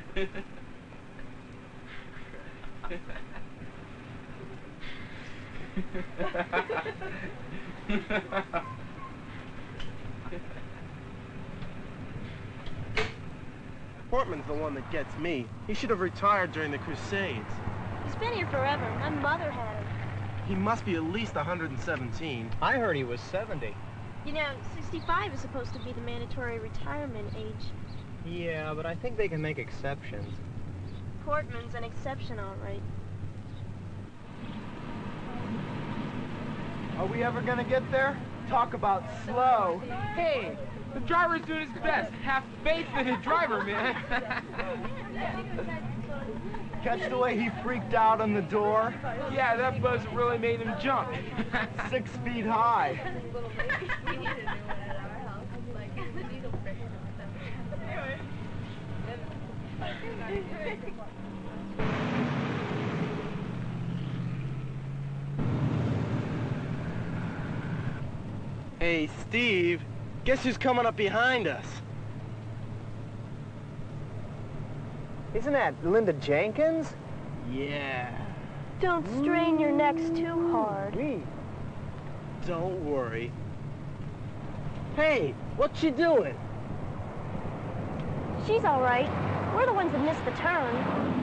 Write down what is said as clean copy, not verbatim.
Portman's the one that gets me. He should have retired during the Crusades. He's been here forever. My mother had him. He must be at least 117. I heard he was 70. You know, 65 is supposed to be the mandatory retirement age. Yeah, but I think they can make exceptions. Portman's an exception, all right. Are we ever gonna get there? Talk about slow. Hey, the driver's doing his best. Have faith in the driver, man. Catch the way he freaked out on the door? Yeah, that buzz really made him jump. 6 feet high. Hey, Steve, guess who's coming up behind us? Isn't that Linda Jenkins? Yeah. Don't strain your necks too hard. Don't worry. Hey, what's she doing? She's all right. We're the ones that missed the turn.